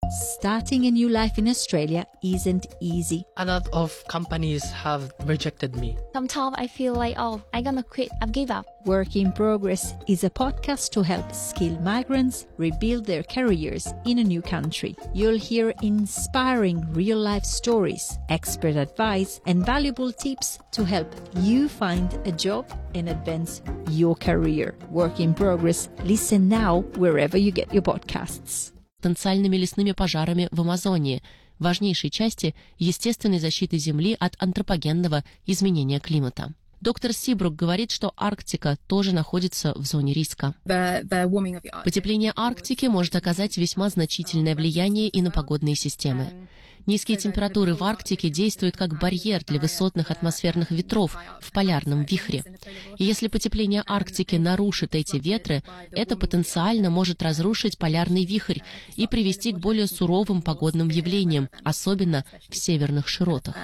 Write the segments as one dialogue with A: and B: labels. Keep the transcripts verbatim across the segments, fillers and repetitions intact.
A: Starting a new life in Australia isn't easy.
B: A lot of companies have rejected me.
C: Sometimes I feel like, oh, I'm gonna quit, I've give up.
A: Work in Progress is a podcast to help skilled migrants rebuild their careers in a new country. You'll hear inspiring real-life stories, expert advice, and valuable tips to help you find a job and advance your career. Work in Progress. Listen now wherever you get your podcasts.
D: Потенциальными лесными пожарами в Амазонии, важнейшей части естественной защиты Земли от антропогенного изменения климата. Доктор Сибрук говорит, что Арктика тоже находится в зоне риска. Потепление Арктики может оказать весьма значительное влияние и на погодные системы. Низкие температуры в Арктике действуют как барьер для высотных атмосферных ветров в полярном вихре. И если потепление Арктики нарушит эти ветры, это потенциально может разрушить полярный вихрь и привести к более суровым погодным явлениям, особенно в северных широтах.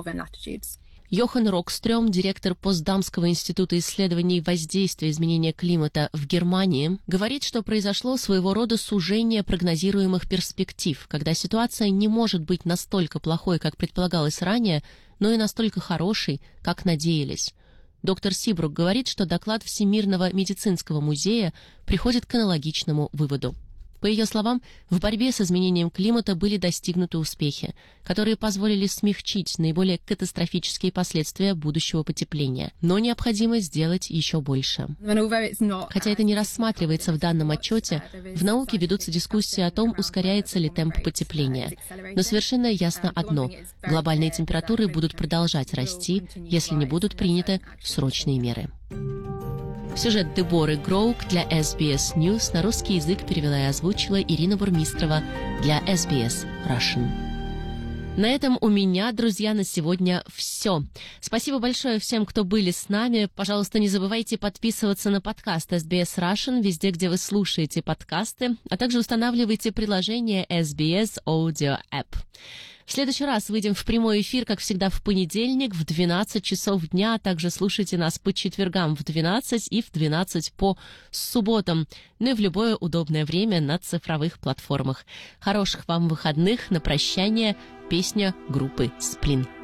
D: Йохан Рокстрём, директор Постдамского института исследований воздействия изменения климата в Германии, говорит, что произошло своего рода сужение прогнозируемых перспектив, когда ситуация не может быть настолько плохой, как предполагалось ранее, но и настолько хорошей, как надеялись. Доктор Сибрук говорит, что доклад Всемирного медицинского музея приходит к аналогичному выводу. По ее словам, в борьбе с изменением климата были достигнуты успехи, которые позволили смягчить наиболее катастрофические последствия будущего потепления. Но необходимо сделать еще больше. Хотя это не рассматривается в данном отчете, в науке ведутся дискуссии о том, ускоряется ли темп потепления. Но совершенно ясно одно – глобальные температуры будут продолжать расти, если не будут приняты срочные меры. Сюжет Деборы Гроук для эс би эс News на русский язык перевела и озвучила Ирина Бурмистрова для эс би эс Russian. На этом у меня, друзья, на сегодня все. Спасибо большое всем, кто были с нами. Пожалуйста, не забывайте подписываться на подкаст эс би эс Russian везде, где вы слушаете подкасты, а также устанавливайте приложение эс би эс Audio App. В следующий раз выйдем в прямой эфир, как всегда, в понедельник в двенадцать часов дня, а также слушайте нас по четвергам в двенадцать и в двенадцать по субботам, ну и в любое удобное время на цифровых платформах. Хороших вам выходных, на прощание песня группы «Сплин».